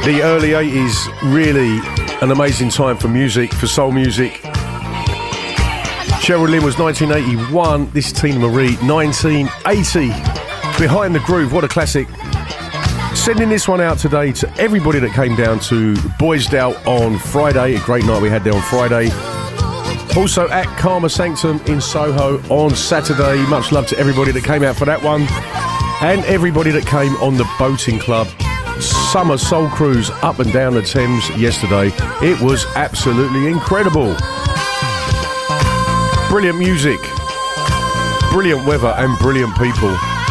The early 80s, really an amazing time for music, for soul music. Cheryl Lynn was 1981, this is Tina Marie, 1980. Behind the Groove, what a classic. Sending this one out today to everybody that came down to Boysdale on Friday, a great night we had there on Friday. Also at Karma Sanctum in Soho on Saturday, much love to everybody that came out for that one. And everybody that came on the Boating Club Summer Soul Cruise up and down the Thames yesterday. It was absolutely incredible. Brilliant music, brilliant weather and brilliant people.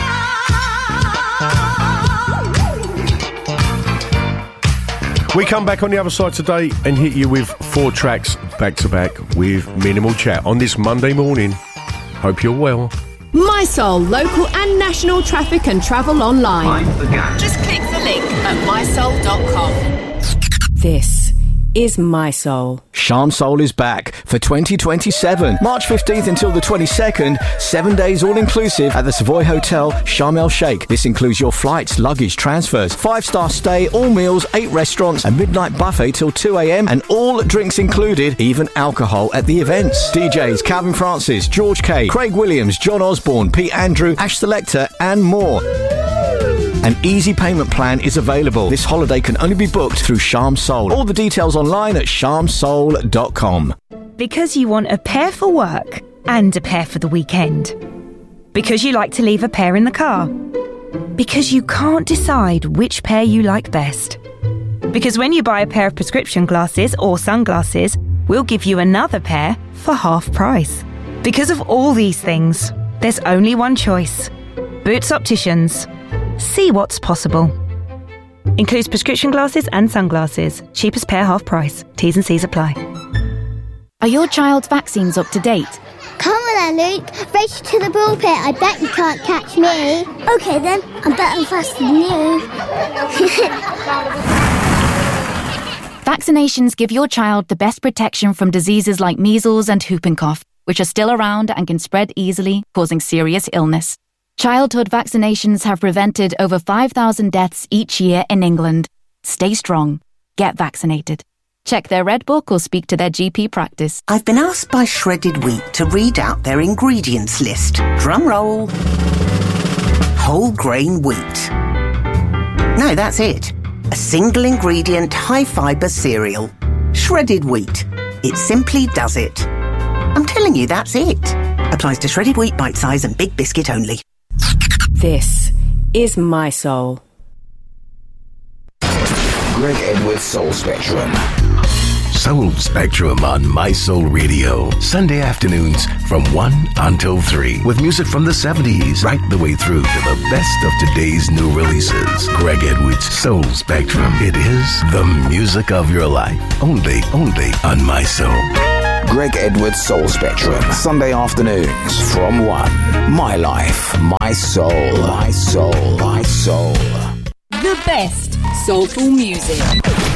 We come back on the other side today and hit you with 4 tracks back to back with minimal chat on this Monday morning. Hope you're well. My Soul, local and national traffic and travel online. Just click the link at mysoul.com. This is My Soul. Sharm Soul is back for 2027. March 15th until the 22nd, 7 days all-inclusive at the Savoy Hotel, Sharm El Sheikh. This includes your flights, luggage, transfers, 5-star stay, all meals, 8 restaurants, a midnight buffet till 2 a.m, and all drinks included, even alcohol at the events. DJs Calvin Francis, George K, Craig Williams, John Osborne, Pete Andrew, Ash Selector, and more. An easy payment plan is available. This holiday can only be booked through Sharm Soul. All the details online at sharmsoul.com. Because you want a pair for work and a pair for the weekend. Because you like to leave a pair in the car. Because you can't decide which pair you like best. Because when you buy a pair of prescription glasses or sunglasses, we'll give you another pair for half price. Because of all these things, there's only one choice. Boots Opticians. See what's possible. Includes prescription glasses and sunglasses. Cheapest pair, half price. T's and C's apply. Are your child's vaccines up to date? Come on then, Luke. Race to the ball pit. I bet you can't catch me. OK then, I'm better and faster than you. Vaccinations give your child the best protection from diseases like measles and whooping cough, which are still around and can spread easily, causing serious illness. Childhood vaccinations have prevented over 5,000 deaths each year in England. Stay strong. Get vaccinated. Check their Red Book or speak to their GP practice. I've been asked by Shredded Wheat to read out their ingredients list. Drum roll. Whole grain wheat. No, that's it. A single ingredient, high fibre cereal. Shredded Wheat. It simply does it. I'm telling you, that's it. Applies to shredded wheat, bite size and big biscuit only. This is My Soul. Greg Edwards Soul Spectrum. Soul Spectrum on My Soul Radio. Sunday afternoons from 1 until 3. With music from the 70s right the way through to the best of today's new releases. Greg Edwards Soul Spectrum. It is the music of your life. Only on My Soul. Greg Edwards Soul Spectrum. Sunday afternoons from 1. My life, my soul, my soul, my soul. The best soulful music.